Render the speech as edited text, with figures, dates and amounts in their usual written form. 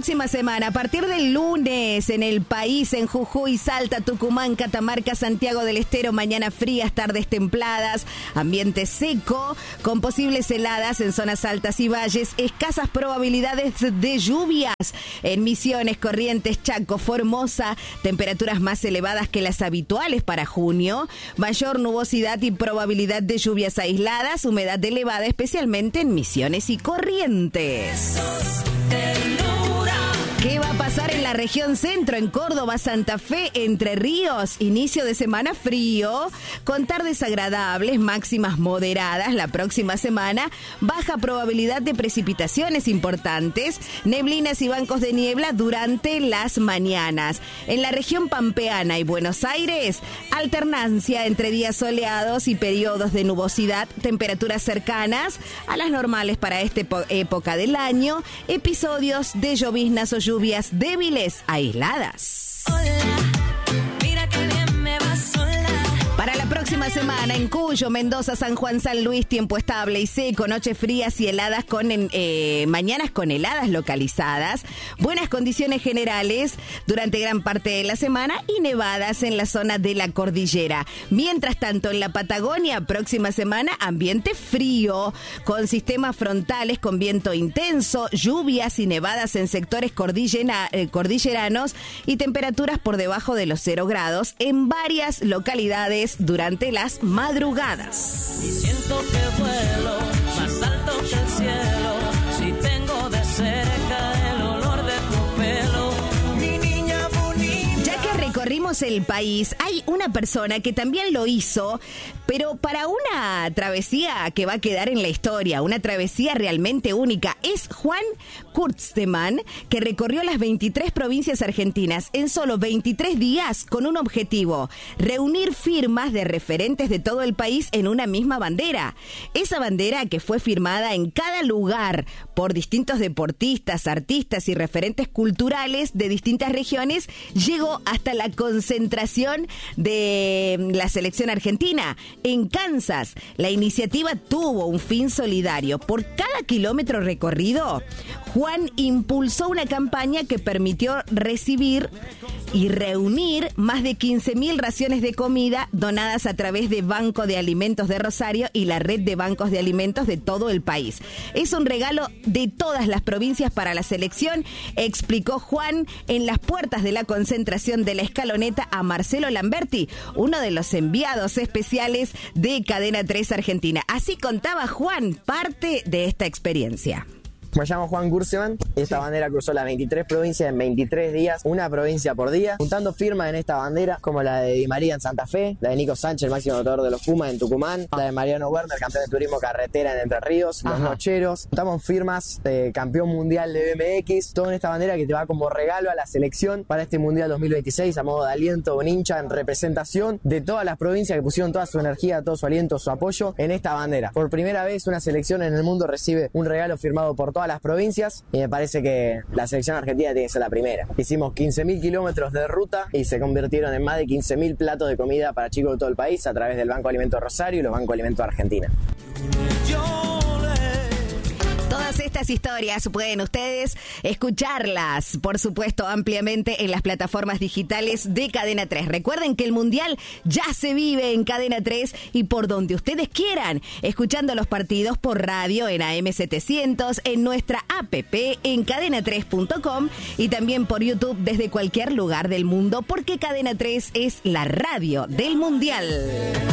próxima semana, a partir del lunes, en el país, en Jujuy, Salta, Tucumán, Catamarca, Santiago del Estero, mañana frías, tardes templadas, ambiente seco, con posibles heladas en zonas altas y valles, escasas probabilidades de lluvias en Misiones, Corrientes, Chaco, Formosa, temperaturas más elevadas que las habituales para junio, mayor nubosidad y probabilidad de lluvias aisladas, humedad elevada, especialmente en Misiones y Corrientes. ¿Qué va a pasar en la región centro, en Córdoba, Santa Fe, Entre Ríos? Inicio de semana frío, con tardes agradables, máximas moderadas la próxima semana, baja probabilidad de precipitaciones importantes, neblinas y bancos de niebla durante las mañanas. En la región pampeana y Buenos Aires, alternancia entre días soleados y periodos de nubosidad, temperaturas cercanas a las normales para esta época del año, episodios de lloviznas o lluvias débiles aisladas. Mira qué bien me va sola. Para la próxima semana, en Cuyo, Mendoza, San Juan, San Luis, tiempo estable y seco, noches frías y heladas mañanas con heladas localizadas, buenas condiciones generales durante gran parte de la semana y nevadas en la zona de la cordillera. Mientras tanto, en la Patagonia, próxima semana, ambiente frío, con sistemas frontales con viento intenso, lluvias y nevadas en sectores cordilleranos y temperaturas por debajo de los 0 grados en varias localidades durante las madrugadas. Y siento que vuelo más alto que el cielo, si tengo de cerca el olor de tu pelo, mi niña bonita. Ya que recorrimos el país, hay una persona que también lo hizo, pero para una travesía que va a quedar en la historia, una travesía realmente única. Es Juan Kurtzman, que recorrió las 23 provincias argentinas en solo 23 días con un objetivo: reunir firmas de referentes de todo el país en una misma bandera. Esa bandera, que fue firmada en cada lugar por distintos deportistas, artistas y referentes culturales de distintas regiones, llegó hasta la concentración de la selección argentina en Kansas. La iniciativa tuvo un fin solidario. Por cada kilómetro recorrido, Juan impulsó una campaña que permitió recibir y reunir más de 15.000 raciones de comida donadas a través de Banco de Alimentos de Rosario y la red de bancos de alimentos de todo el país. Es un regalo de todas las provincias para la selección, explicó Juan en las puertas de la concentración de la Escaloneta a Marcelo Lamberti, uno de los enviados especiales de Cadena 3 Argentina. Así contaba Juan parte de esta experiencia. Me llamo Juan Kurtzman. Esta bandera cruzó las 23 provincias en 23 días, una provincia por día, juntando firmas en esta bandera, como la de Di María en Santa Fe, la de Nico Sánchez, el máximo anotador de los Pumas en Tucumán, la de Mariano Werner, campeón de turismo carretera en Entre Ríos, los Nocheros. Juntamos firmas de campeón mundial de BMX, todo en esta bandera que te va como regalo a la selección para este Mundial 2026, a modo de aliento, un hincha en representación de todas las provincias que pusieron toda su energía, todo su aliento, su apoyo en esta bandera. Por primera vez una selección en el mundo recibe un regalo firmado por todas las provincias y me parece que la selección argentina tiene que ser la primera. Hicimos 15.000 kilómetros de ruta y se convirtieron en más de 15.000 platos de comida para chicos de todo el país a través del Banco de Alimentos Rosario y los Bancos de Alimentos Argentina. Todas estas historias pueden ustedes escucharlas, por supuesto, ampliamente en las plataformas digitales de Cadena 3. Recuerden que el Mundial ya se vive en Cadena 3 y por donde ustedes quieran, escuchando los partidos por radio en AM700, en nuestra app, en cadena3.com y también por YouTube desde cualquier lugar del mundo, porque Cadena 3 es la radio del Mundial.